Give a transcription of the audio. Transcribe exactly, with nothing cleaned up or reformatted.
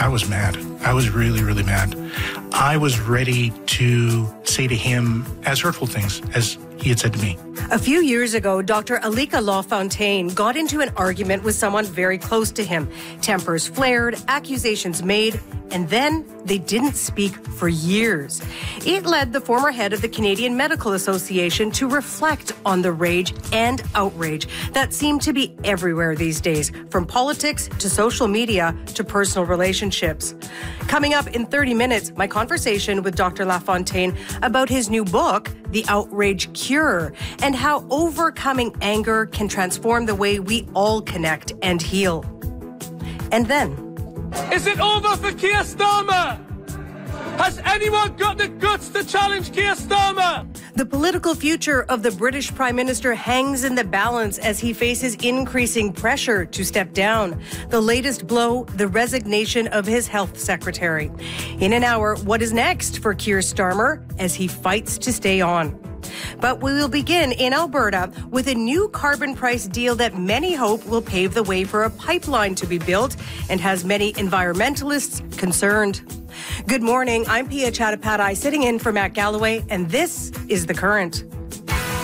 I was mad. I was really, really mad. I was ready to say to him as hurtful things as he had said to me. A few years ago, Doctor Alika LaFontaine got into an argument with someone very close to him. Tempers flared, accusations made, and then they didn't speak for years. It led the former head of the Canadian Medical Association to reflect on the rage and outrage that seem to be everywhere these days, from politics to social media to personal relationships. Coming up in thirty minutes, my conversation with Doctor LaFontaine about his new book, The Outrage Cure, and how overcoming anger can transform the way we all connect and heal. And then... Is it over for Keir Starmer? Has anyone got the guts to challenge Keir Starmer? The political future of the British Prime Minister hangs in the balance as he faces increasing pressure to step down. The latest blow, the resignation of his health secretary. In an hour, what is next for Keir Starmer as he fights to stay on? But we will begin in Alberta with a new carbon price deal that many hope will pave the way for a pipeline to be built and has many environmentalists concerned. Good morning. I'm Pia Chattopadhyay sitting in for Matt Galloway, and this is The Current.